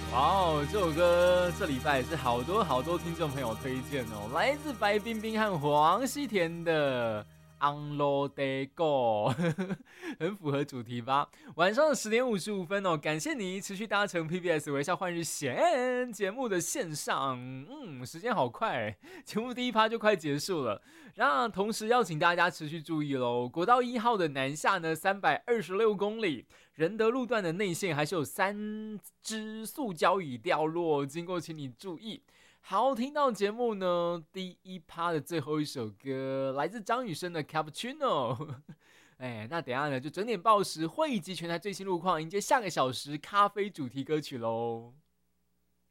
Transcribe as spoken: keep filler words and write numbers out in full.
哇哦，这首歌这礼拜也是好多好多听众朋友推荐哦，来自白冰冰和黄西田的《On Road Day Go》，很符合主题吧？晚上的十点五十五分哦，感谢你持续搭乘 P B S 微笑换日线节目的线上，嗯，时间好快，节目第一趴就快结束了。那同时要请大家持续注意喽，国道一号的南下呢，三百二十六公里。仁德路段的内线还是有三只塑胶椅掉落，经过请你注意。好，听到节目呢，第一趴的最后一首歌来自张雨生的《Cappuccino》。哎，那等一下呢就整点报时，汇集全台最新路况，迎接下个小时咖啡主题歌曲喽。